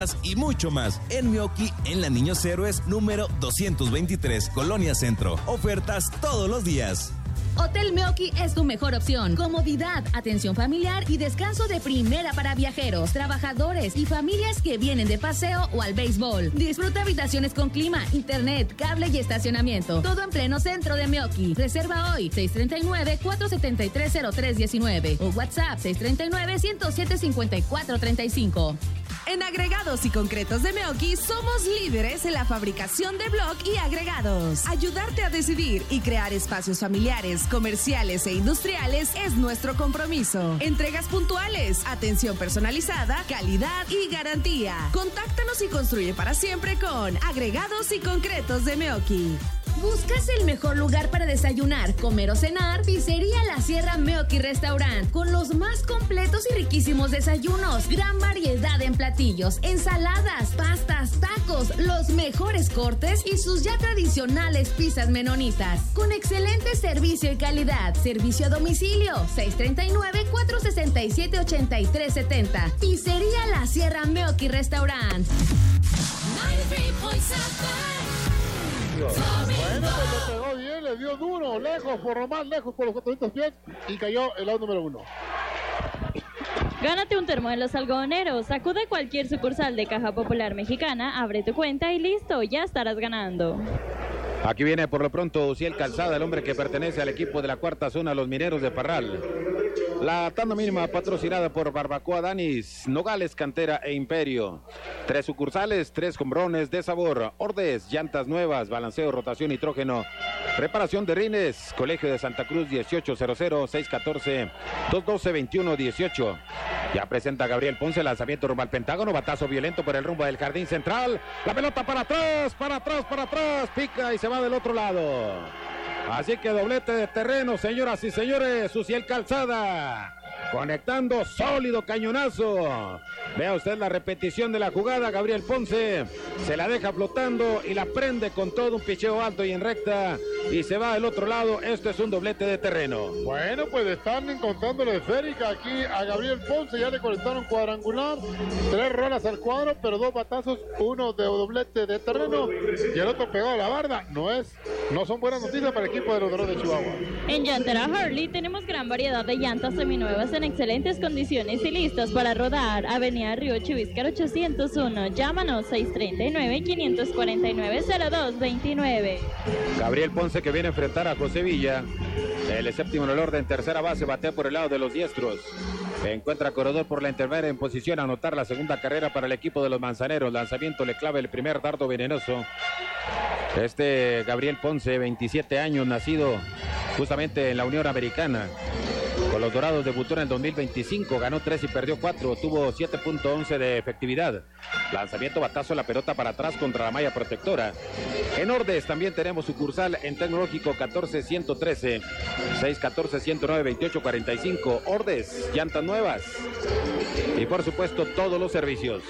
y mucho más en Meoki, en la Niños Héroes número 223, Colonia Centro. Ofertas todos los días. Hotel Meoki es tu mejor opción. Comodidad, atención familiar y descanso de primera para viajeros, trabajadores y familias que vienen de paseo o al béisbol. Disfruta habitaciones con clima, internet, cable y estacionamiento. Todo en pleno centro de Meoki. Reserva hoy 639-473-0319 o WhatsApp 639-107-5435. En Agregados y Concretos de Meoki somos líderes en la fabricación de bloc y agregados. Ayudarte a decidir y crear espacios familiares, comerciales e industriales es nuestro compromiso. Entregas puntuales, atención personalizada, calidad y garantía. Contáctanos y construye para siempre con Agregados y Concretos de Meoki. ¿Buscas el mejor lugar para desayunar, comer o cenar? Pizzería La Sierra Meoki Restaurant, con los más completos y riquísimos desayunos, gran variedad en platillos, ensaladas, pastas, tacos, los mejores cortes y sus ya tradicionales pizzas menonitas, con excelente servicio y calidad. Servicio a domicilio, 639-467-8370. Pizzería La Sierra Meoki Restaurant. Bueno, pues le pegó bien, le dio duro, lejos, por lo más lejos, por los 400 pies, y cayó el out número 1. Gánate un termo de los algodoneros. Acude a cualquier sucursal de Caja Popular Mexicana, abre tu cuenta y listo, ya estarás ganando. Aquí viene por lo pronto Uciel Calzada, el hombre que pertenece al equipo de la cuarta zona, los Mineros de Parral. La tanda mínima patrocinada por Barbacoa Danis, Nogales Cantera e Imperio. 3 sucursales, 3 hombrones de sabor. Ordes, llantas nuevas, balanceo, rotación, nitrógeno. Reparación de rines, Colegio de Santa Cruz 1800-614-212-2118. Ya presenta Gabriel Ponce, lanzamiento rumbo al Pentágono, batazo violento por el rumbo del jardín central. La pelota para atrás, pica y se va del otro lado. Así que doblete de terreno, señoras y señores. Uciel Calzada conectando, sólido cañonazo. Vea usted la repetición de la jugada. Gabriel Ponce se la deja flotando y la prende con todo, un picheo alto y en recta, y se va del otro lado. Esto es un doblete de terreno. Bueno, pues están encontrando la esférica aquí a Gabriel Ponce. Ya le conectaron cuadrangular, 3 rolas al cuadro, pero 2 batazos, uno de doblete de terreno y el otro pegado a la barda. No son buenas noticias para el equipo de los Dorados de Chihuahua. En Llantera Harley tenemos gran variedad de llantas seminuevas en excelentes condiciones y listas para rodar. Avenida Río Chiviscar 801. Llámanos 639-549-0229. Gabriel Ponce, que viene a enfrentar a José Villa. El séptimo en el orden, tercera base, batea por el lado de los diestros. Encuentra a corredor por la intermedia en posición a anotar la segunda carrera para el equipo de los Manzaneros. Lanzamiento, le clava el primer dardo venenoso. Gabriel Ponce, 27 años, nacido justamente en la Unión Americana. Con los Dorados debutó en el 2025, ganó 3 y perdió 4, tuvo 7.11 de efectividad. Lanzamiento, batazo, la pelota para atrás contra la malla protectora. En Ordes también tenemos sucursal en Tecnológico 14113, 614-109-2845. Ordes, llantas nuevas. Y por supuesto todos los servicios.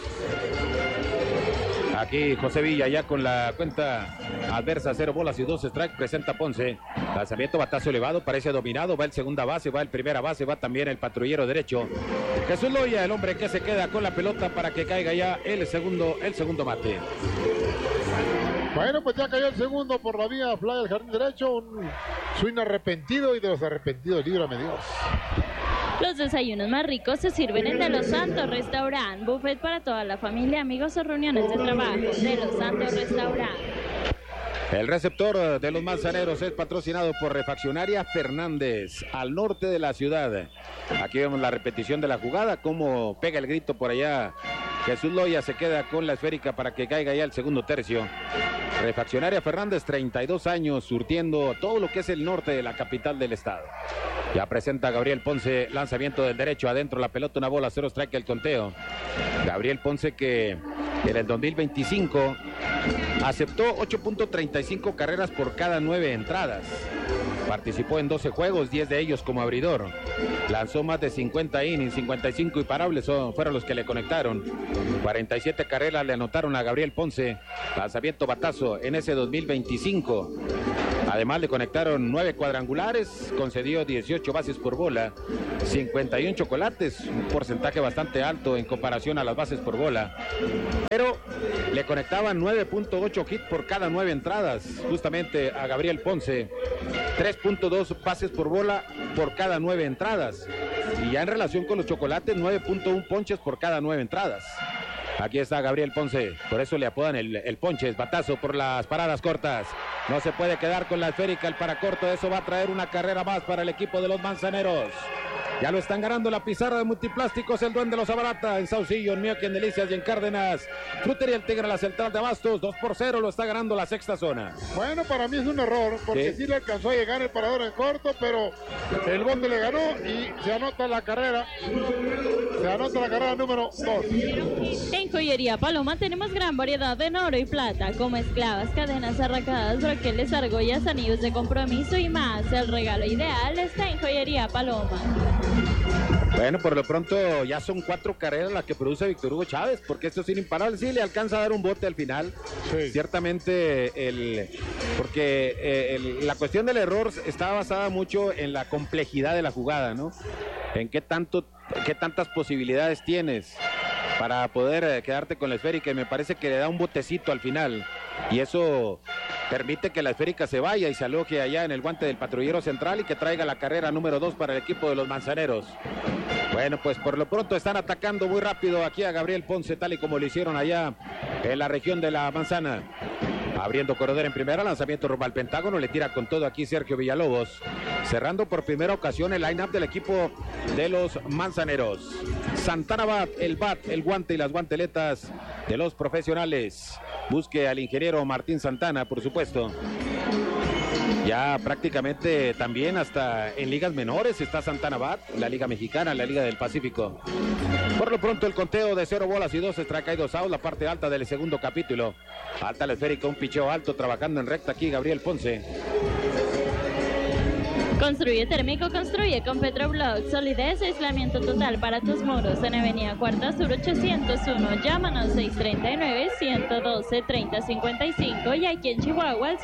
Aquí José Villa ya con la cuenta adversa, 0 bolas y 2 strikes, presenta Ponce. Lanzamiento, batazo elevado, parece dominado, va el segunda base, va el primera base, va también el patrullero derecho. Jesús Loya, el hombre que se queda con la pelota para que caiga ya el segundo mate. Bueno, pues ya cayó el segundo por la vía fly del jardín derecho, un swing arrepentido, y de los arrepentidos, líbrame Dios. Los desayunos más ricos se sirven en De Los Santos Restaurant. Buffet para toda la familia, amigos o reuniones de trabajo. De Los Santos Restaurant. El receptor de los Manzaneros es patrocinado por Refaccionaria Fernández, al norte de la ciudad. Aquí vemos la repetición de la jugada, cómo pega el grito por allá. Jesús Loya se queda con la esférica para que caiga ya el segundo tercio. Refaccionaria Fernández, 32 años, surtiendo todo lo que es el norte de la capital del estado. Ya presenta Gabriel Ponce, lanzamiento del derecho, adentro la pelota, una bola, 0 strike el conteo. Gabriel Ponce, que en el 2025 aceptó 8.35 carreras por cada 9 entradas. Participó en 12 juegos, 10 de ellos como abridor. Lanzó más de 50 innings, 55 imparables fueron los que le conectaron. 47 carreras le anotaron a Gabriel Ponce. Lanzamiento, batazo en ese 2025. Además le conectaron 9 cuadrangulares, concedió 18 bases por bola, 51 chocolates, un porcentaje bastante alto en comparación a las bases por bola. Pero le conectaban 9.8 hits por cada 9 entradas, justamente a Gabriel Ponce. 3.2 pases por bola por cada 9 entradas. Y ya en relación con los chocolates, 9.1 ponches por cada 9 entradas. Aquí está Gabriel Ponce, por eso le apodan el Ponches. Batazo por las paradas cortas. No se puede quedar con la esférica el paracorto. Eso va a traer una carrera más para el equipo de los Manzaneros. Ya lo están ganando la pizarra de Multiplásticos, el Duende los abarata en Saucillo, en Mioqui, en Delicias y en Cárdenas. Frutería El Tigre, la central de Abastos, 2-0, lo está ganando la sexta zona. Bueno, para mí es un error, porque sí le alcanzó a llegar el parador en corto, pero el bote le ganó y se anota la carrera. Se anota la carrera número 2. En Joyería Paloma tenemos gran variedad en oro y plata, como esclavas, cadenas arracadas, broqueles, argollas, anillos de compromiso y más. El regalo ideal está en Joyería Paloma. Bueno, por lo pronto ya son 4 carreras las que produce Víctor Hugo Chávez, porque esto es imparable. Sí, le alcanza a dar un bote al final. Sí. Ciertamente, la cuestión del error está basada mucho en la complejidad de la jugada, ¿no? En qué tantas posibilidades tienes para poder quedarte con la esférica, y me parece que le da un botecito al final, y eso permite que la esférica se vaya y se aloje allá en el guante del patrullero central y que traiga la carrera número 2 para el equipo de los Manzaneros. Bueno, pues por lo pronto están atacando muy rápido aquí a Gabriel Ponce, tal y como lo hicieron allá en la región de la Manzana. Abriendo corredor en primera, lanzamiento rumbo al Pentágono, le tira con todo aquí Sergio Villalobos. Cerrando por primera ocasión el line-up del equipo de los Manzaneros. Santana bat, el guante y las guanteletas de los profesionales. Busque al ingeniero Martín Santana, por supuesto. Ya prácticamente también hasta en ligas menores está Santana bat, la Liga Mexicana, la Liga del Pacífico. Por lo pronto el conteo de 0 bolas y 2 strike y 2 out, la parte alta del segundo capítulo. Alta la esférica, un picheo alto, trabajando en recta aquí Gabriel Ponce. Construye térmico, construye con Petroblock. Solidez, aislamiento total para tus muros. En Avenida Cuarta Sur 801. Llámanos 639-112-3055 y aquí en Chihuahua al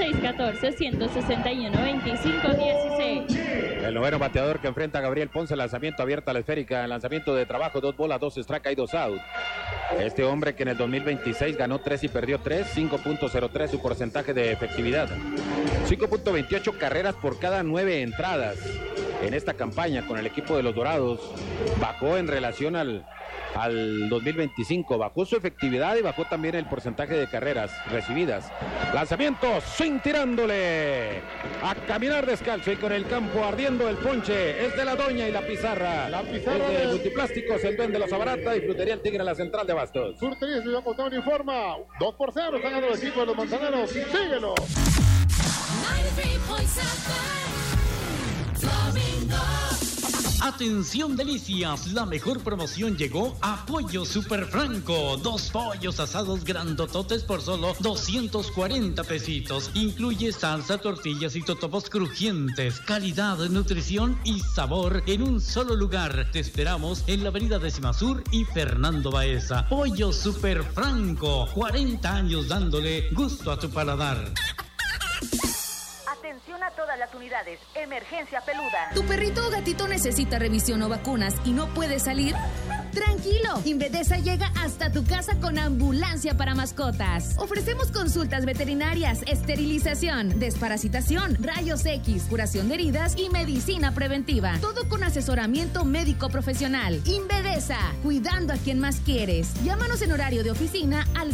614-161-2516. El noveno bateador que enfrenta a Gabriel Ponce, lanzamiento abierto a la esférica, lanzamiento de trabajo, 2 bolas, 2 strike y 2 out. Este hombre que en el 2026 ganó 3 y perdió 3, 5.03 su porcentaje de efectividad. 5.28 carreras por cada 9 entradas en esta campaña con el equipo de los Dorados. Bajó en relación al 2025, bajó su efectividad y bajó también el porcentaje de carreras recibidas. Lanzamiento, swing tirándole a caminar descalzo y con el campo ardiendo el ponche. Es de la Doña y la pizarra. La pizarra de Multiplásticos, el Duende los abarata y Frutería El Tigre, la central de Bastos. Frutería se llama Tony informa. 2-0, están ganando el equipo de los Manzaneros. Síguelo. 93.7 Flamingo. Atención delicias, la mejor promoción llegó a Pollo Super Franco. 2 pollos asados grandototes por solo 240 pesitos. Incluye salsa, tortillas y totopos crujientes. Calidad, nutrición y sabor en un solo lugar. Te esperamos en la avenida Décima Sur y Fernando Baeza. Pollo Super Franco, 40 años dándole gusto a tu paladar. Atención a todas las unidades. Emergencia peluda. ¿Tu perrito o gatito necesita revisión o vacunas y no puede salir? Tranquilo, Invedesa llega hasta tu casa con ambulancia para mascotas. Ofrecemos consultas veterinarias, esterilización, desparasitación, rayos X, curación de heridas y medicina preventiva. Todo con asesoramiento médico profesional. Invedesa, cuidando a quien más quieres. Llámanos en horario de oficina al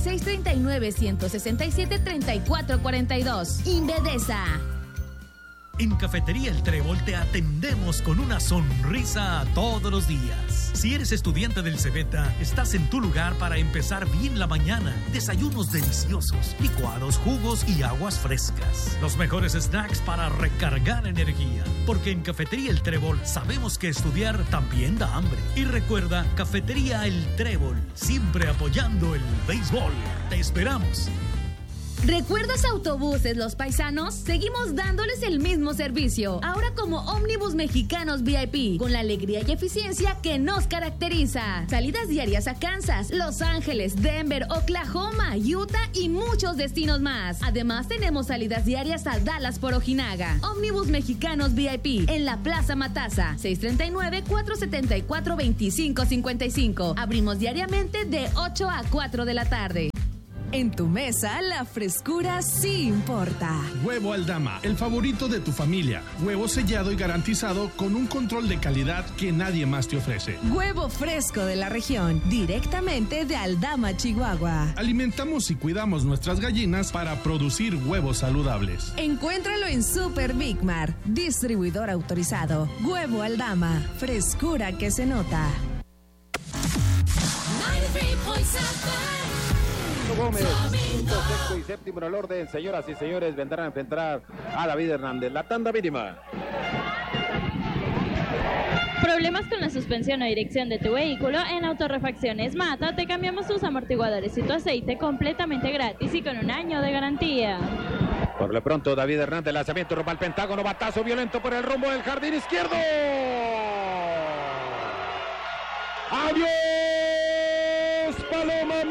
639-167-3442. Invedesa. En Cafetería El Trébol te atendemos con una sonrisa todos los días. Si eres estudiante del Cebeta, estás en tu lugar para empezar bien la mañana. Desayunos deliciosos, licuados, jugos y aguas frescas. Los mejores snacks para recargar energía. Porque en Cafetería El Trébol sabemos que estudiar también da hambre. Y recuerda, Cafetería El Trébol, siempre apoyando el béisbol. Te esperamos. ¿Recuerdas Autobuses Los Paisanos? Seguimos dándoles el mismo servicio, ahora como Ómnibus Mexicanos VIP, con la alegría y eficiencia que nos caracteriza. Salidas diarias a Kansas, Los Ángeles, Denver, Oklahoma, Utah y muchos destinos más. Además, tenemos salidas diarias a Dallas por Ojinaga. Ómnibus Mexicanos VIP, en la Plaza Matasa, 639-474-2555. Abrimos diariamente de 8 a 4 de la tarde. En tu mesa, la frescura sí importa. Huevo Aldama, el favorito de tu familia. Huevo sellado y garantizado con un control de calidad que nadie más te ofrece. Huevo fresco de la región, directamente de Aldama, Chihuahua. Alimentamos y cuidamos nuestras gallinas para producir huevos saludables. Encuéntralo en Super Big Mar, distribuidor autorizado. Huevo Aldama, frescura que se nota. Gómez, quinto, sexto y séptimo en el orden. Señoras y señores, vendrán a enfrentar a David Hernández. La tanda mínima. ¿Problemas con la suspensión o dirección de tu vehículo? En Autorrefacciones Mata te cambiamos tus amortiguadores y tu aceite completamente gratis y con un año de garantía. Por lo pronto, David Hernández, lanzamiento rumbo al Pentágono, batazo violento por el rumbo del jardín izquierdo. ¡Adiós, Paloma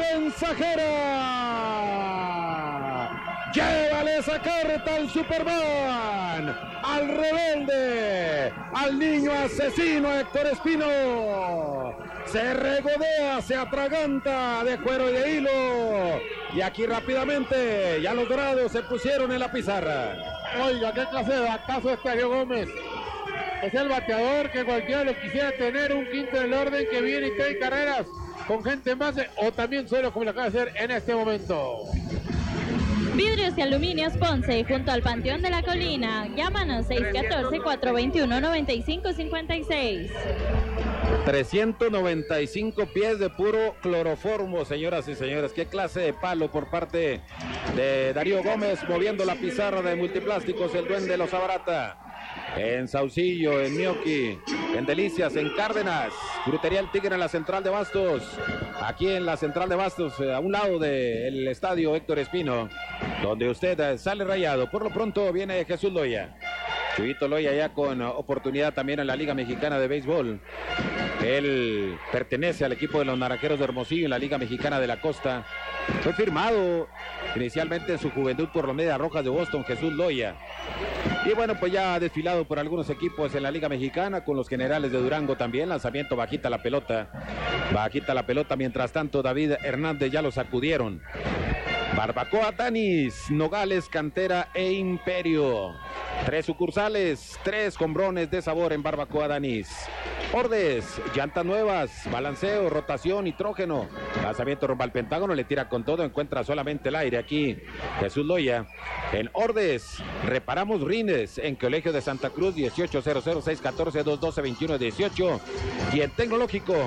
Mensajera! ¡Llévale esa carta al Superman! ¡Al rebelde! ¡Al niño asesino Héctor Espino! Se regodea, se atraganta de cuero y de hilo. Y aquí rápidamente ya los dorados se pusieron en la pizarra. Oiga, qué clase de batazo este Darío Gómez. Es el bateador que cualquiera lo quisiera tener, un quinto en el orden que viene y trae carreras con gente en base o también suelo como lo acaba de hacer en este momento. Vidrios y Aluminios Ponce, junto al Panteón de la Colina. Llámanos 614-421-9556. 395 pies de puro cloroformo, señoras y señores. Qué clase de palo por parte de Darío Gómez, moviendo la pizarra de Multiplásticos, el Duende los abarata. En Saucillo, en Mioqui, en Delicias, en Cárdenas, Frutería El Tigre en la Central de Bastos, aquí en la Central de Bastos, a un lado del estadio Héctor Espino, donde usted sale rayado. Por lo pronto viene Jesús Loya. Chuyito Loya ya con oportunidad también en la Liga Mexicana de Béisbol. Él pertenece al equipo de los Naranjeros de Hermosillo en la Liga Mexicana de la Costa. Fue firmado inicialmente en su juventud por los Medias Rojas de Boston, Jesús Loya. Y bueno, pues ya ha desfilado por algunos equipos en la Liga Mexicana, con los Generales de Durango también. Lanzamiento, bajita la pelota. Bajita la pelota, mientras tanto David Hernández ya lo sacudieron. Barbacoa Danis, Nogales, Cantera e Imperio. 3 sucursales, 3 combrones de sabor en Barbacoa Danis. Ordes, llantas nuevas, balanceo, rotación, nitrógeno. Lanzamiento rumbo al Pentágono, le tira con todo, encuentra solamente el aire aquí Jesús Loya. En Ordes, reparamos rines en Colegio de Santa Cruz, 1800-614-212-2118. Y en Tecnológico,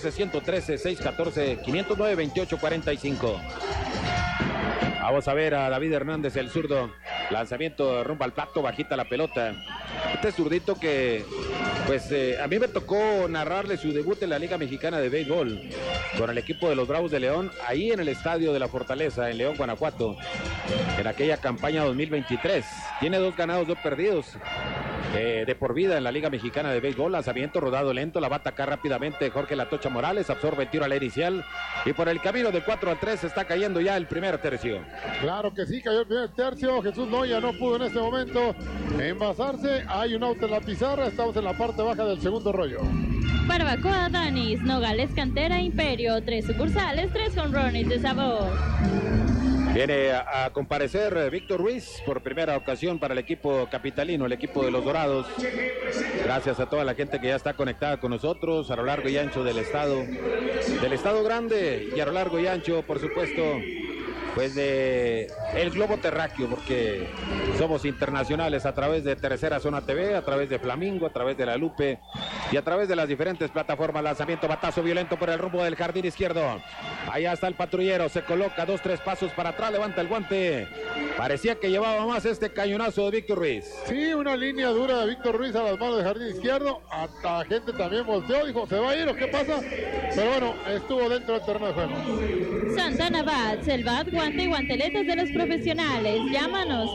14-113-614-509-2845. Vamos a ver a David Hernández, el zurdo. Lanzamiento rumbo al plato, bajita la pelota. Este zurdito que, pues, a mí me tocó narrarle su debut en la Liga Mexicana de Béisbol con el equipo de los Bravos de León, ahí en el Estadio de la Fortaleza, en León, Guanajuato, en aquella campaña 2023. Tiene 2 ganados, 2 perdidos. De por vida en la Liga Mexicana de Béisbol. Lanzamiento rodado lento, la va a atacar rápidamente Jorge La Tocha Morales, absorbe el tiro al inicial y por el camino de 4-3 está cayendo ya el primer tercio. Claro que sí, cayó el primer tercio. Jesús Loya no pudo en este momento envasarse. Hay un auto en la pizarra, estamos en la parte baja del segundo rollo. Barbacoa Danis, Nogales, Cantera, Imperio, 3 sucursales, 3 jonrones de sabor. Viene a comparecer Víctor Ruiz por primera ocasión para el equipo capitalino, el equipo de los Dorados. Gracias a toda la gente que ya está conectada con nosotros a lo largo y ancho del estado grande y a lo largo y ancho, por supuesto, pues de el globo terráqueo, porque somos internacionales a través de Tercera Zona TV, a través de Flamingo, a través de La Lupe y a través de las diferentes plataformas. Lanzamiento, batazo violento por el rumbo del jardín izquierdo. Allá está el patrullero, se coloca 2-3 pasos para atrás, levanta el guante. Parecía que llevaba más este cañonazo de Víctor Ruiz. Sí, una línea dura de Víctor Ruiz a las manos del jardín izquierdo. Hasta la gente también volteó, dijo, ¿se va a ir o qué pasa? Pero bueno, estuvo dentro del terreno de juego. Santana Bats, el bat, guante y guanteletas de los profesionales. Llámanos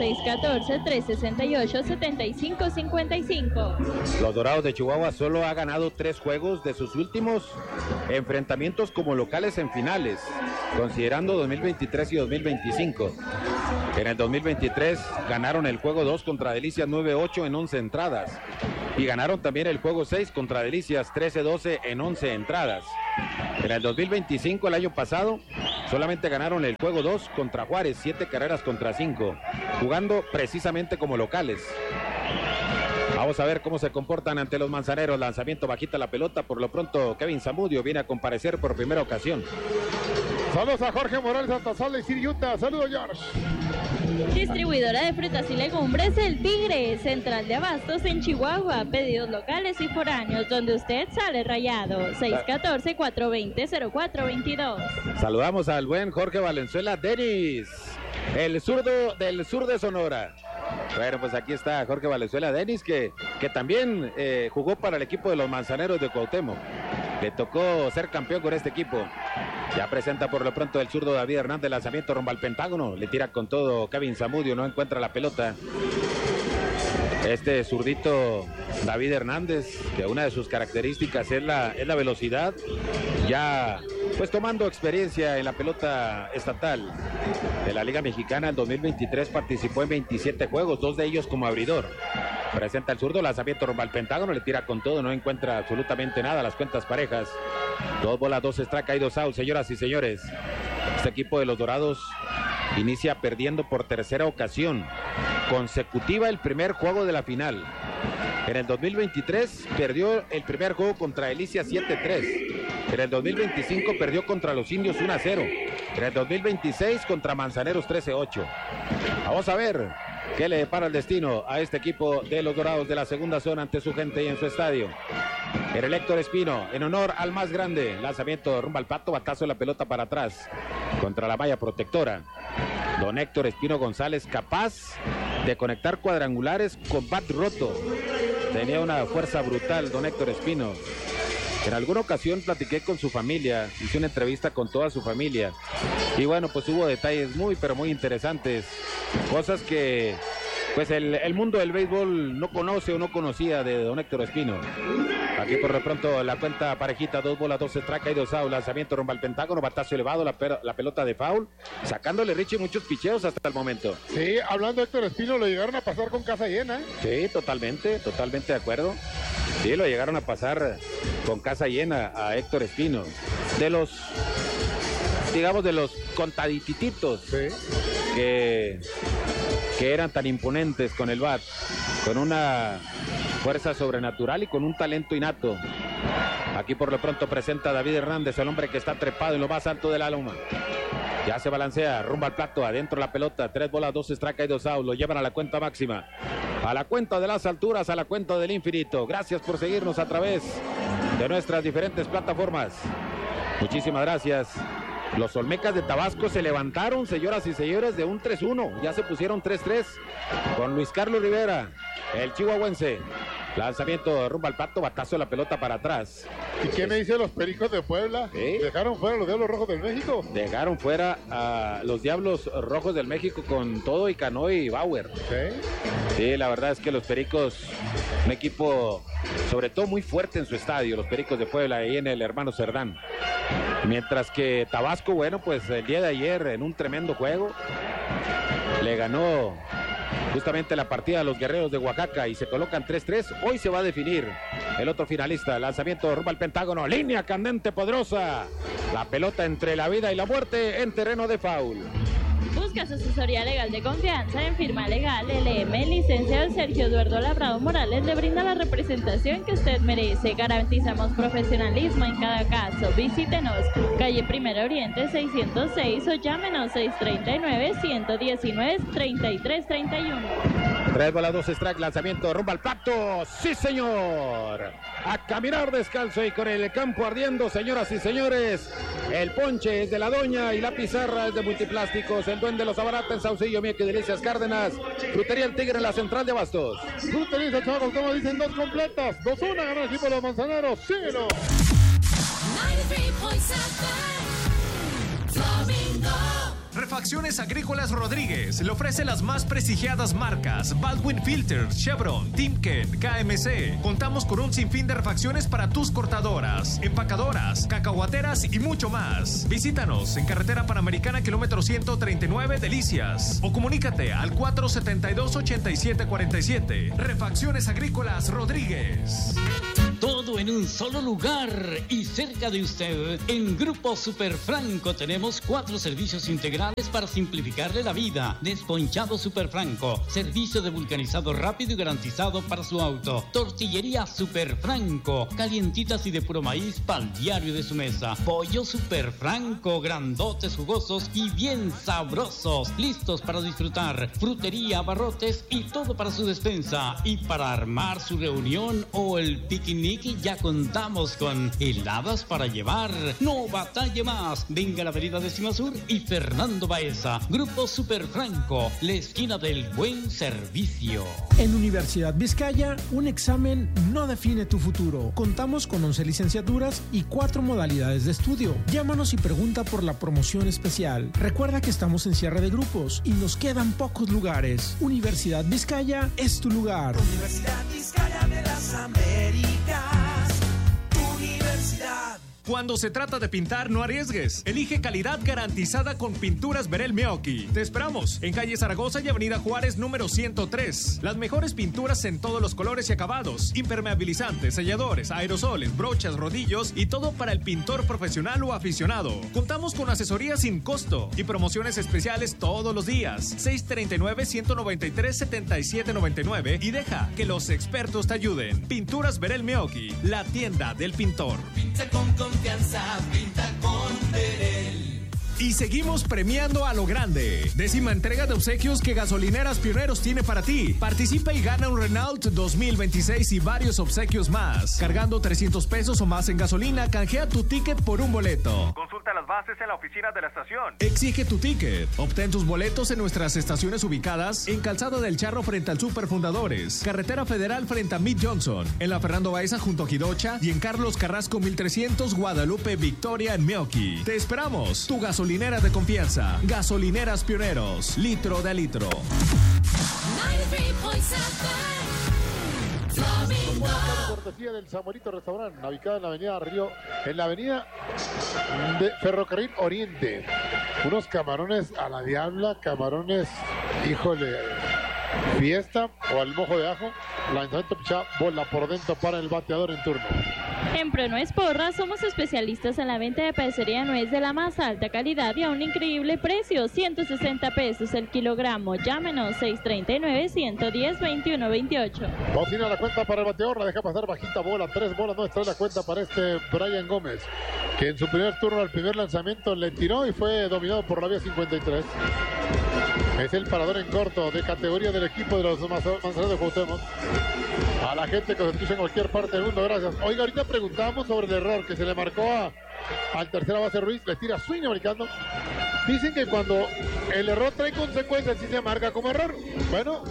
614-368-7555. Los Dorados de Chihuahua solo ha ganado 3 juegos de sus últimos enfrentamientos como locales en finales, considerando 2023 y 2025. En el 2023 ganaron el juego 2 contra Delicias 9-8 en 11 entradas. Y ganaron también el juego 6 contra Delicias 13-12 en 11 entradas. En el 2025, el año pasado, solamente ganaron el juego 2 contra Juárez, 7 carreras contra 5, jugando precisamente como locales. Vamos a ver cómo se comportan ante los Manzaneros. Lanzamiento bajita la pelota. Por lo pronto, Kevin Zamudio viene a comparecer por primera ocasión. Saludos a Jorge Morales hasta Salt Lake City, Utah. Saludos, George. Distribuidora de frutas y legumbres El Tigre, central de abastos en Chihuahua. Pedidos locales y foráneos, donde usted sale rayado. 614-420-0422. Saludamos al buen Jorge Valenzuela Denis, el zurdo del sur de Sonora. Bueno, pues aquí está Jorge Valenzuela Denis, que también jugó para el equipo de los Manzaneros de Cuauhtémoc. Le tocó ser campeón con este equipo. Ya presenta por lo pronto el zurdo David Hernández, lanzamiento rumbo al Pentágono. Le tira con todo Kevin Zamudio, no encuentra la pelota. Este zurdito David Hernández, que una de sus características es la velocidad, ya pues tomando experiencia en la pelota estatal de la Liga Mexicana. En 2023 participó en 27 juegos, 2 de ellos como abridor. Presenta el zurdo, lanzamiento rumbo al Pentágono, le tira con todo, no encuentra absolutamente nada, las cuentas parejas. 2 bolas, 2 strike, 2 outs, señoras y señores. Este equipo de los Dorados inicia perdiendo por tercera ocasión consecutiva el primer juego de la final. En el 2023 perdió el primer juego contra Delicias 7-3. En el 2025 perdió contra los Indios 1-0. En el 2026 contra Manzaneros 13-8. Vamos a ver qué le depara el destino a este equipo de los Dorados de la segunda zona ante su gente y en su estadio. Era el Héctor Espino, en honor al más grande. Lanzamiento rumbo al pato, batazo de la pelota para atrás contra la malla protectora. Don Héctor Espino González, capaz de conectar cuadrangulares con bat roto. Tenía una fuerza brutal don Héctor Espino. En alguna ocasión platiqué con su familia, hice una entrevista con toda su familia. Y bueno, pues hubo detalles muy, pero muy interesantes. Cosas que pues el mundo del béisbol no conoce o no conocía de don Héctor Espino. Aquí por lo pronto la cuenta parejita, 2 bolas, 2 strike, 2 outs, lanzamiento rumbo al Pentágono, batazo elevado, la pelota de foul, sacándole Richie muchos picheos hasta el momento. Sí, hablando de Héctor Espino, lo llegaron a pasar con casa llena. Sí, totalmente de acuerdo. Sí, lo llegaron a pasar con casa llena a Héctor Espino. De los, digamos, de los contadititos, sí, que eran tan imponentes con el bat, con una fuerza sobrenatural y con un talento innato. Aquí por lo pronto presenta David Hernández, el hombre que está trepado en lo más alto de la loma. Ya se balancea, rumbo al plato, adentro la pelota, 3 bolas, 2 strike y 2 outs, lo llevan a la cuenta máxima, a la cuenta de las alturas, a la cuenta del infinito. Gracias por seguirnos a través de nuestras diferentes plataformas. Muchísimas gracias. Los Olmecas de Tabasco se levantaron, señoras y señores, de un 3-1. Ya se pusieron 3-3 con Luis Carlos Rivera, el chihuahuense. Lanzamiento rumbo al pato, batazo de la pelota para atrás. ¿Y qué me dicen los Pericos de Puebla? ¿Sí? ¿Dejaron fuera a los Diablos Rojos del México? Dejaron fuera a los Diablos Rojos del México con todo y Canoe y Bauer. ¿Sí? Sí, la verdad es que los Pericos, un equipo sobre todo muy fuerte en su estadio, los Pericos de Puebla, ahí en el Hermano Cerdán. Mientras que Tabasco, bueno, pues el día de ayer en un tremendo juego le ganó justamente la partida a los Guerreros de Oaxaca y se colocan 3-3. Hoy se va a definir el otro finalista. Lanzamiento rumbo al Pentágono, línea candente poderosa, la pelota entre la vida y la muerte en terreno de foul. Busca su asesoría legal de confianza en Firma Legal LM. Licenciado Sergio Eduardo Labrado Morales le brinda la representación que usted merece. Garantizamos profesionalismo en cada caso. Visítenos, calle Primero Oriente 606 o llámenos 639-119-3331. 3 bolas, 2 strike, lanzamiento rumbo al plato. ¡Sí, señor! A caminar descalzo y con el campo ardiendo, señoras y señores. El ponche es de la doña y la pizarra es de Multiplásticos. El duende los abarata en Saucillo, Mieques, Delicias, Cárdenas. Frutería El Tigre en la central de Abastos. Frutería Chavos, como dicen, 2 completas. 2-1 ganó el equipo de los Manzaneros. ¡Síguelo! 93.7 Refacciones Agrícolas Rodríguez le ofrece las más prestigiadas marcas Baldwin Filters, Chevron, Timken, KMC. Contamos con un sinfín de refacciones para tus cortadoras, empacadoras, cacahuateras y mucho más. Visítanos en Carretera Panamericana, kilómetro 139, Delicias. O comunícate al 472-8747. Refacciones Agrícolas Rodríguez. Todo en un solo lugar y cerca de usted. En Grupo Super Franco tenemos 4 servicios integrales para simplificarle la vida. Desponchado Super Franco, servicio de vulcanizado rápido y garantizado para su auto. Tortillería Super Franco, calientitas y de puro maíz para el diario de su mesa. Pollo Super Franco, grandotes, jugosos y bien sabrosos, listos para disfrutar. Frutería, abarrotes y todo para su despensa. Y para armar su reunión o el picnic, ya contamos con heladas para llevar. No batalle más. Venga a la avenida Décima Sur y Fernando Baeza. Grupo Super Franco, la esquina del buen servicio. En Universidad Vizcaya, un examen no define tu futuro. Contamos con 11 licenciaturas y 4 modalidades de estudio. Llámanos y pregunta por la promoción especial. Recuerda que estamos en cierre de grupos y nos quedan pocos lugares. Universidad Vizcaya es tu lugar. Universidad Vizcaya de las Américas. Universidad. Cuando se trata de pintar, no arriesgues. Elige calidad garantizada con Pinturas Verel Meoqui. Te esperamos en calle Zaragoza y avenida Juárez número 103. Las mejores pinturas en todos los colores y acabados. Impermeabilizantes, selladores, aerosoles, brochas, rodillos y todo para el pintor profesional o aficionado. Contamos con asesoría sin costo y promociones especiales todos los días. 639-193-7799 y deja que los expertos te ayuden. Pinturas Verel Meoqui, la tienda del pintor. Pinta con confianza, pinta con Verel. Y seguimos premiando a lo grande. 10ª entrega de obsequios que Gasolineras Pioneros tiene para ti. Participa y gana un Renault 2026 y varios obsequios más. Cargando 300 pesos o más en gasolina, canjea tu ticket por un boleto. Consulta las bases en la oficina de la estación. Exige tu ticket. Obtén tus boletos en nuestras estaciones ubicadas en Calzada del Charro frente al Super Fundadores, Carretera Federal frente a Mid Johnson, en la Fernando Baeza junto a Jidocha y en Carlos Carrasco 1300 Guadalupe Victoria en Meoqui. Te esperamos. Tu gasolinera de confianza. Gasolineras Pioneros. Litro de litro. 93.7 cortesía del Zamorito Restaurante, ubicado en la avenida Río, en la avenida de Ferrocarril Oriente. Unos camarones a la diabla, camarones, híjole, fiesta o al mojo de ajo. Lanzamiento pichá, bola por dentro para el bateador en turno. En Pronuez Porras somos especialistas en la venta de pecería nuez de la más alta calidad y a un increíble precio, 160 pesos el kilogramo. Llámenos 639-110-2128. Bocina la cuenta para el bateador, la deja pasar bajita bola, 3 bolas, no está la cuenta para este Brian Gómez, que en su primer turno al primer lanzamiento le tiró y fue dominado por la vía 53. Es el parador en corto de categoría del equipo de los Manzanares de Cuauhtémoc. A la gente que nos escucha en cualquier parte del mundo, gracias. Oiga, ahorita preguntamos sobre el error que se le marcó al tercera base Ruiz, le tira swing americano. Dicen que cuando el error trae consecuencias, sí se marca como error. Bueno,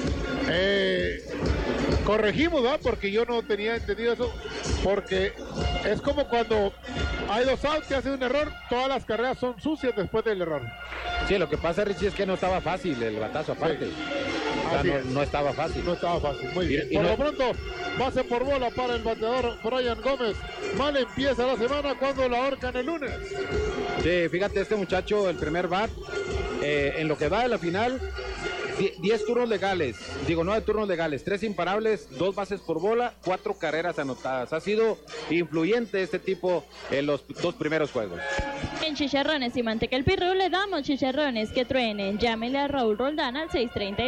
corregimos, ¿verdad? Porque yo no tenía entendido eso, porque es como cuando hay 2 outs, que hace un error, todas las carreras son sucias después del error. Sí, lo que pasa, Richie, es que no estaba fácil el batazo aparte. Sí. O sea, no estaba fácil. No estaba fácil, muy bien. Por lo pronto, base por bola para el bateador Brian Gómez. Mal empieza la semana cuando la ahorcan el lunes. Sí, fíjate, este muchacho, el primer bat, en lo que va de la final, 10 turnos legales, 9 turnos legales, 3 imparables, 2 bases por bola, 4 carreras anotadas. Ha sido influyente este tipo en los 2 primeros juegos. En Chicharrones y Manteca El Pirru le damos chicharrones que truenen. Llámele a Raúl Roldán al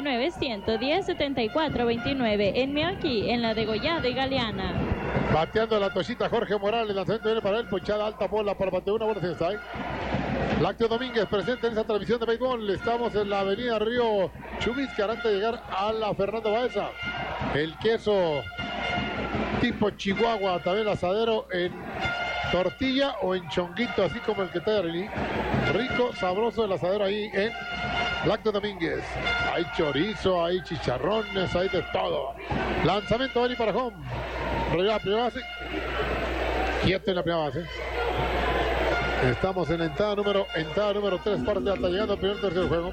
639-110-7429 en Meoqui, en la Degollado y Galeana. Bateando la tochita Jorge Morales, el lanzamiento viene para él, ponchada alta bola para batear una buena strike. Lácteo Domínguez presente en esa transmisión de béisbol. Estamos en la avenida Río Chubiscar antes de llegar a la Fernando Baeza. El queso tipo Chihuahua, también asadero en tortilla o en chonguito, así como el que está de rico, sabroso el asadero ahí en Lácteo Domínguez. Hay chorizo, hay chicharrones, hay de todo. Lanzamiento Beni para home. Rollo a primera base. Quieto en la primera base. Estamos en entrada número 3, parte alta, llegando al primer tercio del juego.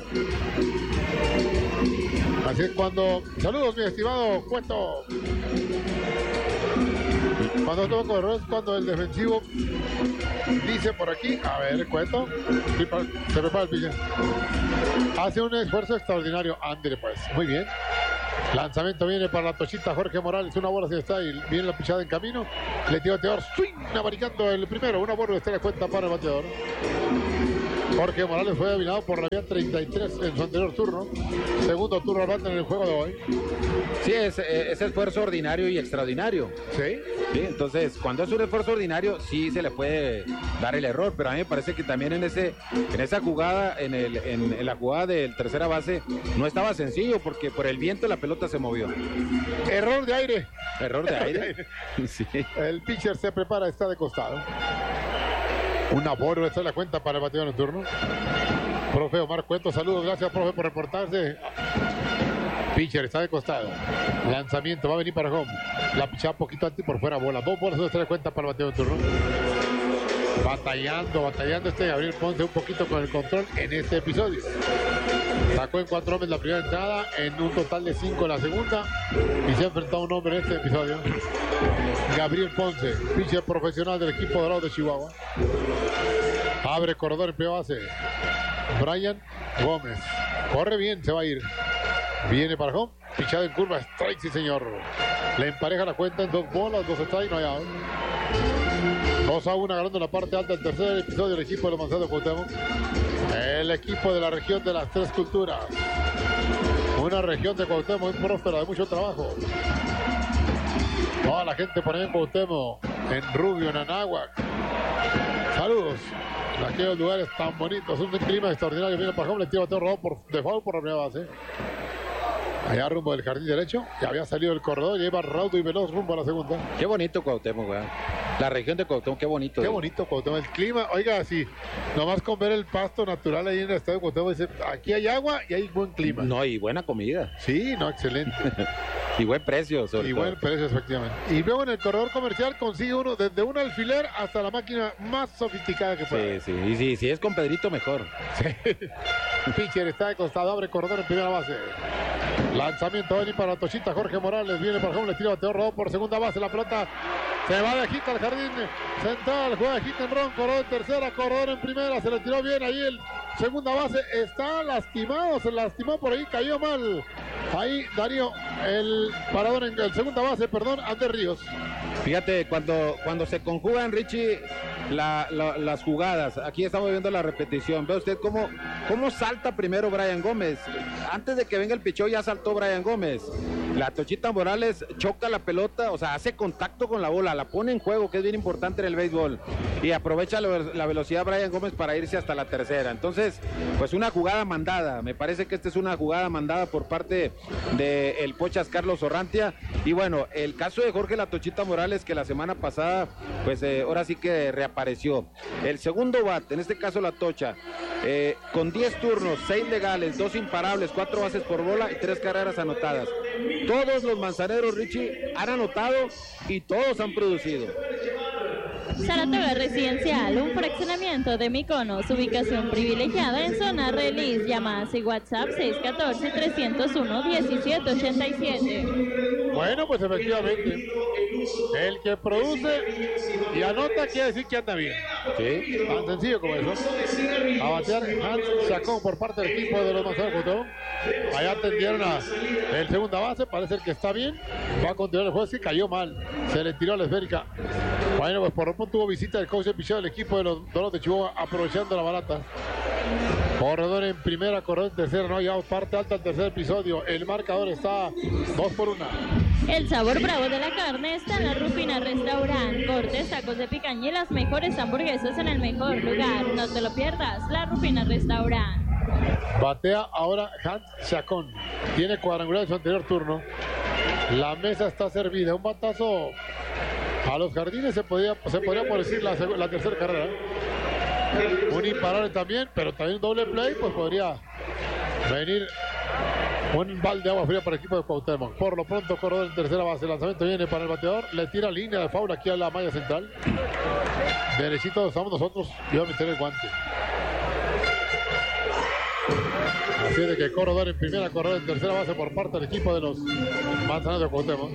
Así es cuando... Saludos, mi estimado Cueto. Cuando toco errores, cuando el defensivo dice por aquí, a ver, Cueto, se prepara el pitcher. Hace un esfuerzo extraordinario, André, pues, muy bien. Lanzamiento viene para la tochita Jorge Morales, una bola si está y viene la pichada en camino. Le tira bateador, swing, abaricando el primero, una bola está la cuenta para el bateador. Jorge Morales fue dominado por la vía 33 en su anterior turno. Segundo turno al bate en el juego de hoy. Sí, es esfuerzo ordinario y extraordinario. Sí. Sí, entonces, cuando es un esfuerzo ordinario, sí se le puede dar el error, pero a mí me parece que también en esa jugada, en la jugada del tercera base, no estaba sencillo, porque por el viento la pelota se movió. Error de aire. Error de aire. Sí. El pitcher se prepara, está de costado. Una bola, esta es la cuenta para el bateador en turno. Profe Omar Cueto, saludos, gracias, profe, por reportarse. Pitcher está de costado. Lanzamiento, va a venir para home. La pichada un poquito antes y por fuera, bola. 2 bolas, esta es la cuenta para el bateador en turno. Batallando Gabriel Ponce un poquito con el control en este episodio. Sacó en 4 hombres la primera entrada, en un total de 5 la segunda, y se ha enfrentado a un hombre en este episodio. Gabriel Ponce, pitcher profesional del equipo dorado de Chihuahua. Abre corredor en primera base. Brian Gómez. Corre bien, se va a ir. Viene para home, pichado en curva, strike, sí señor. Le empareja la cuenta en 2 bolas, 2 strikes, no hay out. 2-1 ganando la parte alta del tercer episodio del equipo de los Manzanos de Cuauhtémoc. El equipo de la región de las 3 culturas. Una región de Cuauhtémoc muy próspera, de mucho trabajo. Toda la gente por ahí en Cuauhtémoc, en Rubio, en Anáhuac. Saludos. En aquellos lugares tan bonitos, un clima extraordinario. Viene para home, le tira bateo robado por default por la primera base. Allá rumbo del jardín derecho, ya había salido el corredor, lleva raudo y veloz rumbo a la segunda. Qué bonito Cuauhtémoc, güey. La región de Cuauhtémoc, qué bonito. Qué bonito Cuauhtémoc, el clima, oiga, sí, nomás con ver el pasto natural ahí en el estadio de Cuauhtémoc, dice, aquí hay agua y hay buen clima. No, y buena comida. Sí, no, excelente. Y buen precio, sobre todo. Buen precio, efectivamente. Y luego en el corredor comercial consigue uno, desde un alfiler hasta la máquina más sofisticada que pueda. Sí, y si es con Pedrito, mejor. Sí. Pitcher está de costado, abre corredor en primera base. Lanzamiento va a venir para la tochita Jorge Morales, viene para home, le tira bateador robado por segunda base, la pelota se va de hit al jardín central, juega de hit en ron, corredor en tercera, corredor en primera, se le tiró bien ahí el segunda base, está lastimado, se lastimó por ahí, cayó mal. Ahí Darío, el parador en el segunda base, Ander Ríos. Fíjate, cuando se conjugan, Richie, las jugadas, aquí estamos viendo la repetición, ve usted cómo salta primero Brian Gómez. Antes de que venga el pichón ya saltó Brian Gómez. La Tochita Morales choca la pelota, o sea, hace contacto con la bola, la pone en juego, que es bien importante en el béisbol, y aprovecha la velocidad Brian Gómez para irse hasta la tercera. Entonces, pues una jugada mandada, me parece que esta es una jugada mandada por parte del Pochas Carlos Orrantia. Y bueno, el caso de Jorge La Tochita Morales, que la semana pasada, pues ahora sí que reapareció. El segundo bat, en este caso La Tocha, con 10 turnos, 6 legales, 2 imparables, 4 bases por bola y 3 carreras anotadas. Todos los manzaneros, Richie, han anotado y todos han producido. Saratoga Residencial, un fraccionamiento de Mykonos, ubicación privilegiada en zona release. Llamadas y WhatsApp 614-301-1787. Bueno, pues efectivamente, el que produce y anota quiere decir que anda bien. Sí. Tan sencillo como eso. A batear Hans Chacón por parte del equipo de los Manzanos de Cuauhtémoc. Allá atendieron a el segunda base, parece que está bien. Va a continuar el juego, sí cayó mal. Se le tiró a la esférica. Bueno, pues por lo pronto tuvo visita del coach de picheo del equipo de los Dorados de Chihuahua, aprovechando la barata. Corredor en primera, corredor en tercera, no ha llegado parte alta al tercer episodio. El marcador está 2-1. El sabor bravo de la carne está en la Rufina Restaurant. Cortes, tacos de picaña y las mejores hamburguesas en el mejor lugar. No te lo pierdas, la Rufina Restaurant. Batea ahora Hans Chacón. Tiene cuadrangular en su anterior turno. La mesa está servida. Un batazo a los jardines se podría por decir la tercera carrera. Un imparable también, pero también un doble play, pues podría venir un balde de agua fría para el equipo de Cuauhtémoc. Por lo pronto, corredor en tercera base. El lanzamiento viene para el bateador. Le tira línea de foul aquí a la malla central. Derechito estamos nosotros. Yo voy a meter el guante. Así de que corredor en primera, corredor en tercera base por parte del equipo de los Manzaneros de Cuauhtémoc.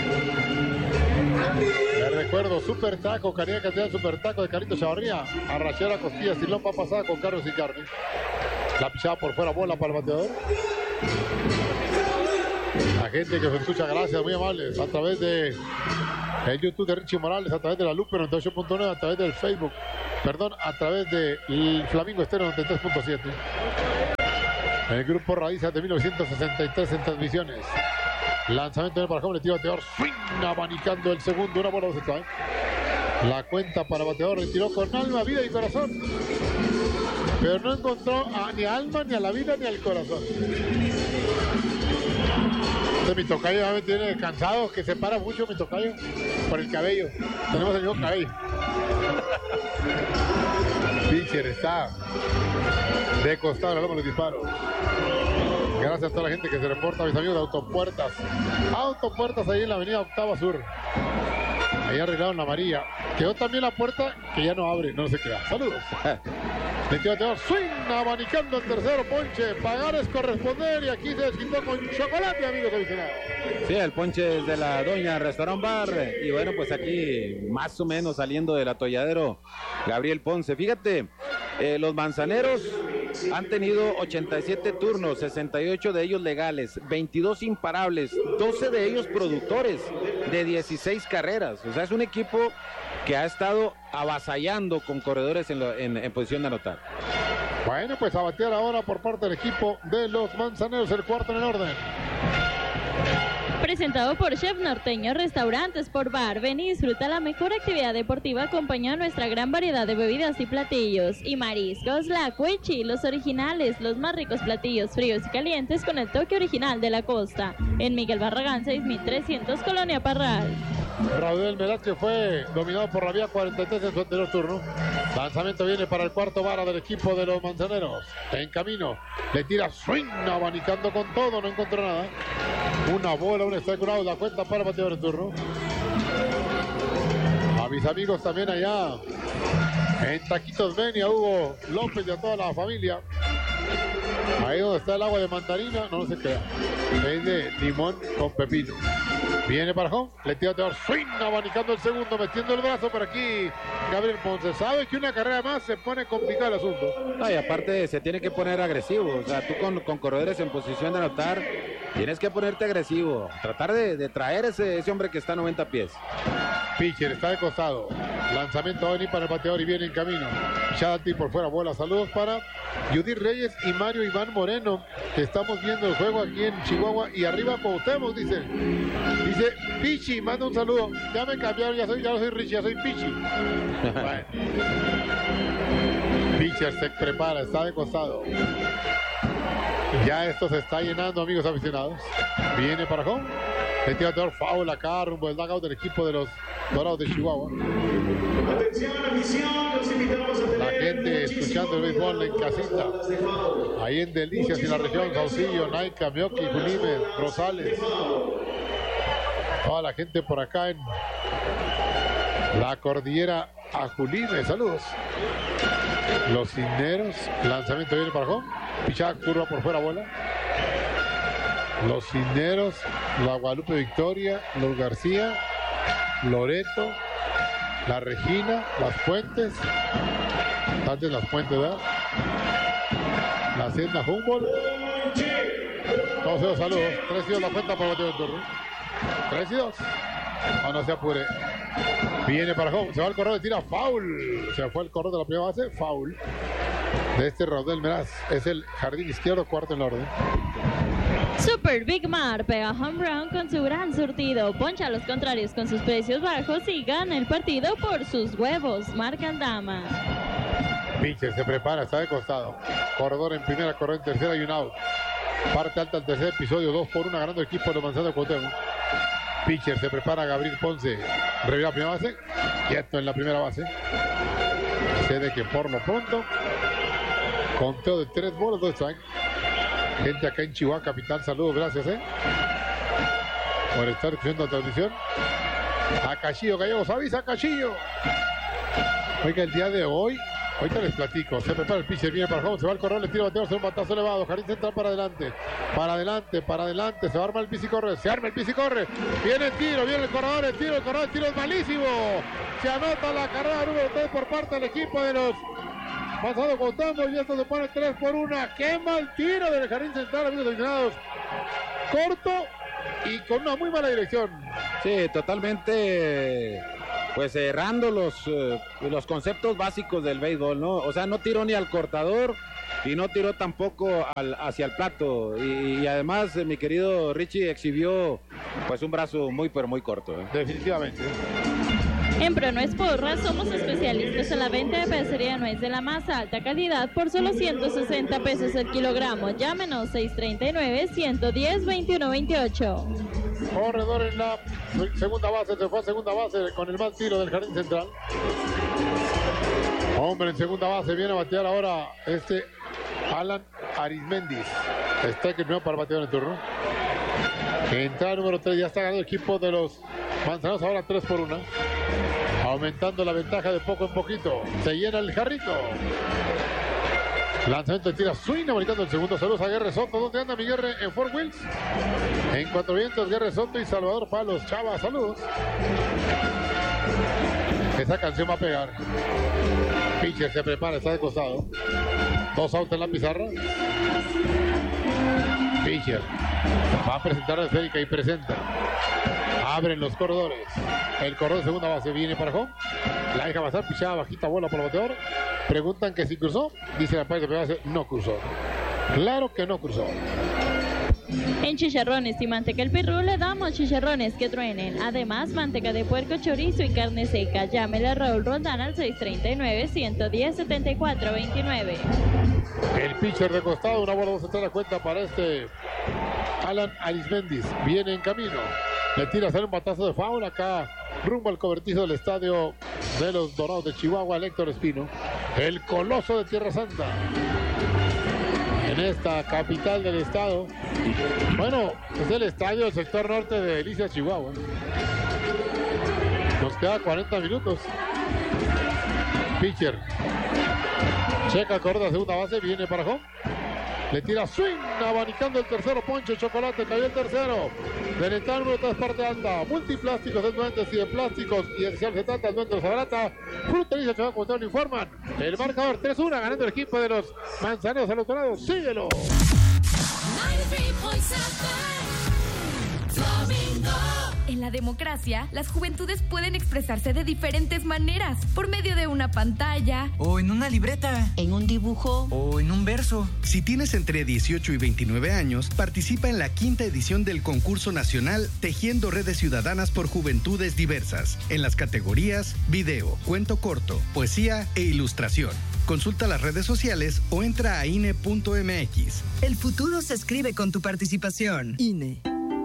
Les recuerdo, super taco, calidad cantidad super taco de Carito Chavarría. Arrachera, costilla, silón, va pasada con carros y carne. La pichada por fuera, bola para el bateador. La gente que se escucha, gracias, muy amables. A través de el YouTube de Richie Morales, a través de la Lupe 98.9, a través del Facebook, a través del Flamingo Estéreo 93.7. El grupo Raíces de 1963 en transmisiones. Lanzamiento del Parajón, le tira bateador, swing, abanicando el segundo, una bola, 2 strike. La cuenta para bateador, retiró con alma, vida y corazón. Pero no encontró ni alma, ni a la vida, ni al corazón. Mi tocayo me tiene cansado, que se para mucho mi tocayo por el cabello. Tenemos el mismo cabello. Pitcher está de costado, le damos el disparo. Gracias a toda la gente que se reporta, mis amigos de Autopuertas. Autopuertas ahí en la avenida Octava Sur. Ahí arreglaron la amarilla. Quedó también la puerta que ya no abre, no se queda. Saludos. Bateador, swing, abanicando el tercero, ponche. Pagar es corresponder y aquí se desquitó con chocolate, amigos aficionados. Sí, el ponche es de la Doña Restaurant Bar. Y bueno, pues aquí más o menos saliendo del atolladero, Gabriel Ponce. Fíjate, los Manzaneros han tenido 87 turnos, 68 de ellos legales, 22 imparables, 12 de ellos productores de 16 carreras. O sea, es un equipo que ha estado avasallando con corredores en posición de anotar. Bueno, pues a batear ahora por parte del equipo de los Manzaneros, el cuarto en el orden. Presentado por Chef Norteño Restaurantes por Bar. Ven y disfruta la mejor actividad deportiva acompañada de nuestra gran variedad de bebidas y platillos. Y mariscos, la cuichi, los originales, los más ricos platillos fríos y calientes con el toque original de la costa. En Miguel Barragán 6300, Colonia Parral. Raúl Meraz, que fue dominado por la vía 43 en su anterior turno. Lanzamiento viene para el cuarto vara del equipo de los Manzaneros. En camino, le tira swing, abanicando con todo, no encontró nada. Una bola, un strike out, la cuenta para el bateador en turno. A mis amigos también allá en Taquitos Ben y a Hugo López y a toda la familia. Ahí donde está el agua de mandarina, no se crea. Es de limón con pepino. Viene para home, le tira bateador, swing, abanicando el segundo, metiendo el brazo por aquí. Gabriel Ponce sabe que una carrera más se pone complicado el asunto. No, y aparte se tiene que poner agresivo. O sea, tú con corredores en posición de anotar, tienes que ponerte agresivo. Tratar de traer ese hombre que está a 90 pies. Pitcher está de costado. Lanzamiento va a venir para el bateador y viene en camino. Chadati por fuera, bola. Saludos para Judith Reyes y Mario Iván Moreno, que estamos viendo el juego aquí en Chihuahua. Y arriba Cuauhtémoc, dice Pichi, manda un saludo. Ya me cambiaron, ya no soy Richie, ya soy Pichi. Bueno. Pitcher se prepara, está de costado. Ya esto se está llenando, amigos aficionados. Viene para home. El tirador foul acá, rumbo del dugout del equipo de los Dorados de Chihuahua. La gente escuchando el béisbol en casita. Ahí en Delicias y la región, Saucillo, Naica, Mioqui, Julimes, Rosales. Toda la gente por acá en la cordillera Ajulime. Saludos. Los Cisneros. Lanzamiento viene para home. Pichada, curva por fuera, bola. Los Cisneros, la Guadalupe Victoria, los García, Loreto, la Regina, las Fuentes. Antes las Fuentes, ¿verdad? La Hacienda Humboldt. Todos ellos saludos. 3-2 la cuenta para Mateo del turno. 3-2. No se apure. Viene para home. Se va el corredor, tira foul. Se fue el corredor de la primera base. Foul. De este Raudel Meraz. Es el jardín izquierdo, cuarto en el orden. Super Big Mar pega home run con su gran surtido. Poncha a los contrarios con sus precios bajos y gana el partido por sus huevos. Marca Aldama. Pitcher se prepara, está de costado. Corredor en primera, corredor en tercera y un out. Parte alta al tercer episodio, 2-1 ganando el equipo de los Manzaneros de Cuauhtémoc. Pitcher se prepara, Gabriel Ponce. Revira la primera base. Quieto en la primera base. Sé de que por lo pronto, conteo de 3 bolas, 2 strikes. Gente acá en Chihuahua, capital, saludos, gracias, por estar escuchando la transmisión. A Cachillo Gallegos, avisa Cachillo. Oiga, el día de hoy, ahorita les platico, se prepara el pitcher, viene para home, se va al corredor, le tira bateador, se va un batazo elevado, jardín central para adelante, se arma el pitch y corre, viene el tiro, viene el corredor, el tiro es malísimo, se anota la carrera número 3 por parte del equipo de los Pasado Cuauhtémoc y esto se pone 3-1, qué mal tiro del jardín central, amigos aficionados, corto y con una muy mala dirección. Sí, totalmente, pues errando los conceptos básicos del béisbol, ¿no? O sea, no tiró ni al cortador y no tiró tampoco hacia el plato. Y además, mi querido Richie exhibió pues un brazo muy, pero muy corto, ¿eh? Definitivamente. En Pronuez Porras somos especialistas en la venta de pecería de nuez de la más alta calidad por solo 160 pesos el kilogramo. Llámenos 639-110-2128. Corredor en la segunda base, se fue a segunda base con el mal tiro del jardín central. Hombre en segunda base, viene a batear ahora Alan Arismendis. Está el primero para batear en el turno. Entrada número 3, ya está ganando el equipo de los Manzanares, ahora 3-1. Aumentando la ventaja de poco en poquito. Se llena el jarrito. Lanzamiento de tira swing, americano el segundo. Saludos a Guerre Soto. ¿Dónde anda mi Guerre? En Fort Wills. En Cuatro Vientos, Guerre Soto y Salvador Palos. Chava, saludos. Esa canción va a pegar. Pitcher se prepara, está de costado. 2 outs en la pizarra. Pitcher va a presentar a esférica y presenta. Abren los corredores. El corredor de segunda base viene para home. La deja pasar, pichada bajita, bola por el bateador. Preguntan que si cruzó. Dice la parte de primera base, no cruzó. Claro que no cruzó. En Chicharrones y Manteca El Pirru le damos chicharrones que truenen. Además, manteca de puerco, chorizo y carne seca. Llámele a Raúl Roldán al 639-110-7429. El pitcher de costado, una bola 2 la cuenta para Alan Arismendis. Viene en camino. Le tira a hacer un batazo de foul acá rumbo al cobertizo del estadio de los Dorados de Chihuahua, Héctor Espino. El coloso de Tierra Santa. En esta capital del estado. Bueno, es el estadio del sector norte de Delicia, Chihuahua. Nos queda 40 minutos. Pitcher. Checa, corta segunda base, viene para home. Le tira swing, abanicando el tercero, Poncho Chocolate, cayó el tercero. Del entrada número 3, parte alta. Multiplásticos de Duendes y de plásticos y especial se trata el Duendes Sagrata. Frutería Chihuahua, como lo informan. El marcador 3-1, ganando el equipo de los Manzaneros a los Dorados. Síguelo. 93.7 Flamingo. En la democracia, las juventudes pueden expresarse de diferentes maneras, por medio de una pantalla, o en una libreta, en un dibujo, o en un verso. Si tienes entre 18 y 29 años, participa en la 5ª edición del concurso nacional Tejiendo Redes Ciudadanas por Juventudes Diversas, en las categorías video, cuento corto, poesía e ilustración. Consulta las redes sociales o entra a INE.mx. El futuro se escribe con tu participación. INE.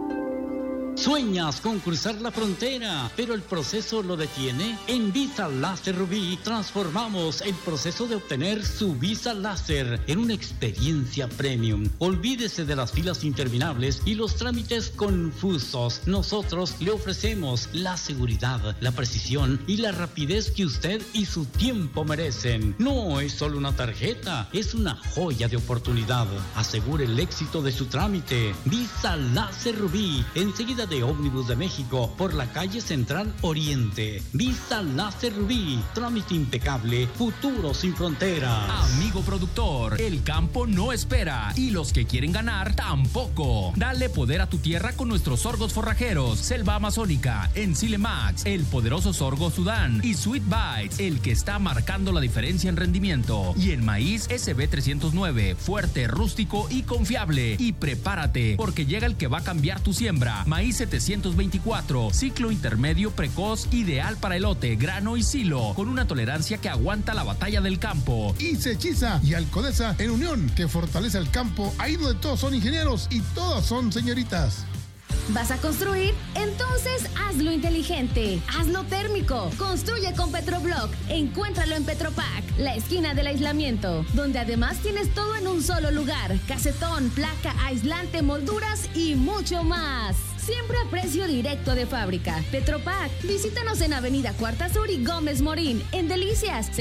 ¿Sueñas con cruzar la frontera, pero el proceso lo detiene? En Visa Láser Rubí transformamos el proceso de obtener su visa láser en una experiencia premium. Olvídese de las filas interminables y los trámites confusos. Nosotros le ofrecemos la seguridad, la precisión y la rapidez que usted y su tiempo merecen. No es solo una tarjeta, es una joya de oportunidad. Asegure el éxito de su trámite. Visa Láser Rubí, enseguida de Ómnibus de México, por la calle Central Oriente. Visa Láser Rubí, trámite impecable, futuro sin frontera. Amigo productor, el campo no espera y los que quieren ganar tampoco. Dale poder a tu tierra con nuestros sorgos forrajeros, Selva Amazónica, Encile Max, el poderoso sorgo Sudán y Sweet Bites, el que está marcando la diferencia en rendimiento. Y el maíz SB 309, fuerte, rústico y confiable. Y prepárate, porque llega el que va a cambiar tu siembra. Maíz 724, ciclo intermedio precoz, ideal para elote, grano y silo, con una tolerancia que aguanta la batalla del campo. Y Sechiza y Alcodesa en unión, que fortalece el campo, ahí donde todos son ingenieros y todas son señoritas. ¿Vas a construir? Entonces hazlo inteligente, hazlo térmico. Construye con Petroblock. Encuéntralo en Petropac, la esquina del aislamiento, donde además tienes todo en un solo lugar: casetón, placa, aislante, molduras y mucho más. siempre a precio directo de fábrica. Tetropac, visítanos en Avenida Cuarta Sur y Gómez Morín. En Delicias,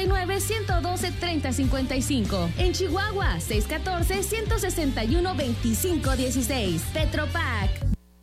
639-112-3055. En Chihuahua, 614-161-2516. Tetropac.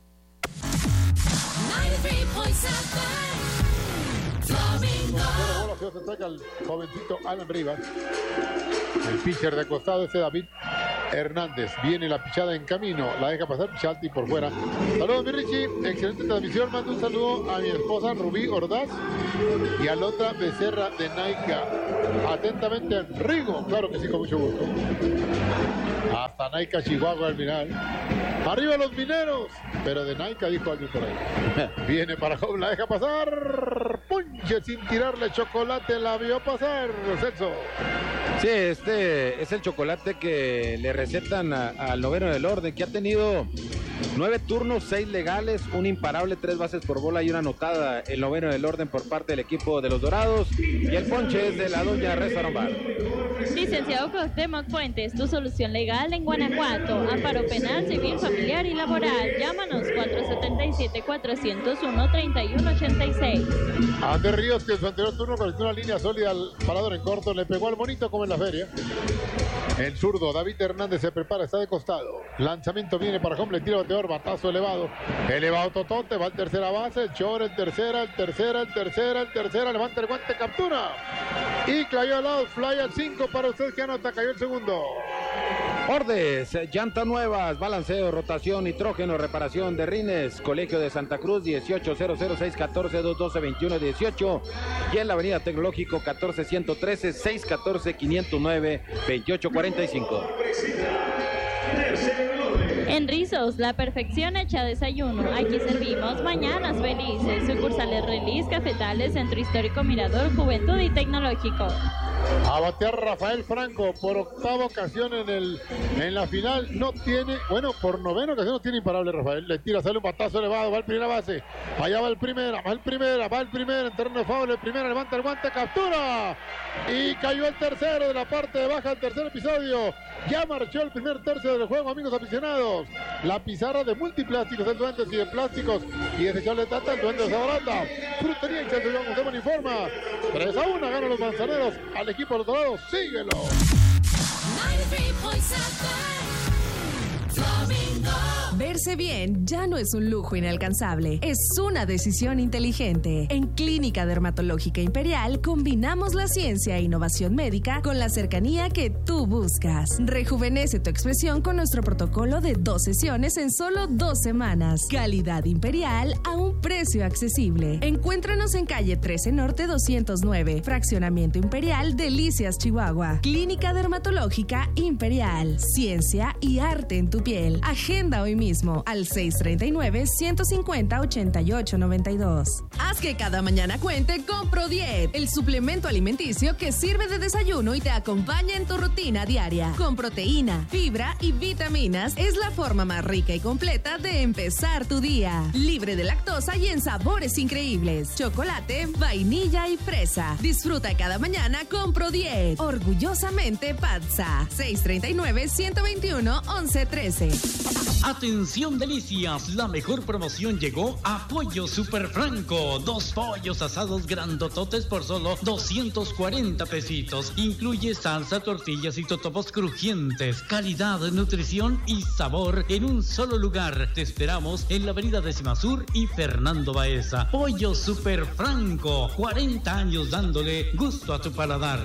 93.7 Flamingo. Se saca el jovencito Alan Rivas. El pitcher de costado ese David Hernández. Viene la pichada en camino. La deja pasar Pichalti por fuera. Saludos, mi Richie. Excelente transmisión. Mando un saludo a mi esposa Rubí Ordaz y a la otra Becerra de Naica. Atentamente, Rigo. Claro que sí, con mucho gusto. Hasta Naica, Chihuahua, al final. Arriba los mineros. Pero de Naica, dijo alguien por ahí. Viene para home, la deja pasar. Ponche sin tirarle chocolate. La vio pasar, Celso. Sí, este es el chocolate que le recetan al noveno del orden, que ha tenido 9 turnos, 6 legales, un imparable, 3 bases por bola y una anotada. El noveno del orden por parte del equipo de los Dorados. Y el ponche es de la doña Restaurant Bar. Licenciado Cuauhtémoc Fuentes, tu solución legal en Guanajuato. Amparo penal, civil, familiar y laboral. Llámanos 477-401-3186. Ander Ríos, que en su anterior turno conectó una línea sólida al parador en corto, le pegó al bonito como en la feria. El zurdo David Hernández se prepara, está de costado. Lanzamiento viene para home, le tira bateador, batazo elevado. Elevado totote, va en tercera base, el short en tercera, levanta el guante, captura. Y cayó al lado, fly al 5 para usted que anota, cayó el segundo. Ordes, llantas nuevas, balanceo, rotación, nitrógeno, reparación de rines, Colegio de Santa Cruz, 1800-614-212-2118 y en la Avenida Tecnológico 14113-614-509-2845. En Rizos, la perfección hecha desayuno. Aquí servimos mañanas felices. Sucursales Relis, Cafetales, Centro Histórico Mirador, Juventud y Tecnológico. A batear Rafael Franco por octava ocasión en la final. No tiene, bueno, por novena ocasión no tiene imparable Rafael. Le tira, sale un batazo elevado, va al primera base. Allá va el primera, en terreno de foul, el primera, levanta el guante, captura. Y cayó el tercero de la parte de baja, el tercer episodio. Ya marchó el primer tercio del juego, amigos aficionados. La pizarra de multiplásticos del Duendes y de plásticos y desechable de Tata, el Duendes de Zabarata. Frutería y Centro Gustavo informa. 3-1 ganan los manzaneros al equipo de los Dorados. Síguelo. 93.7 Flamingo. Verse bien ya no es un lujo inalcanzable, es una decisión inteligente. En Clínica Dermatológica Imperial combinamos la ciencia e innovación médica con la cercanía que tú buscas. Rejuvenece tu expresión con nuestro protocolo de 2 sesiones en solo 2 semanas. Calidad Imperial a un precio accesible. Encuéntranos en calle 13 Norte 209, Fraccionamiento Imperial, Delicias, Chihuahua. Clínica Dermatológica Imperial. Ciencia y arte en tu piel. Agenda hoy mismo al 639-150-8892. Haz que cada mañana cuente con ProDiet, el suplemento alimenticio que sirve de desayuno y te acompaña en tu rutina diaria. Con proteína, fibra y vitaminas, es la forma más rica y completa de empezar tu día. Libre de lactosa y en sabores increíbles. Chocolate, vainilla y fresa. Disfruta cada mañana con ProDiet. Orgullosamente Patsa. 639-121-1113. Atención Delicias, la mejor promoción llegó a Pollo Super Franco. 2 pollos asados grandototes por solo 240 pesitos. Incluye salsa, tortillas y totopos crujientes. Calidad, nutrición y sabor en un solo lugar. Te esperamos en la avenida Décima Sur y Fernando Baeza. Pollo Super Franco, 40 años dándole gusto a tu paladar.